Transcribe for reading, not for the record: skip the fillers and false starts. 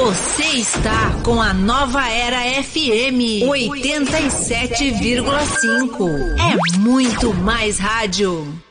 Você está com a Nova Era FM 87,5. É muito mais rádio.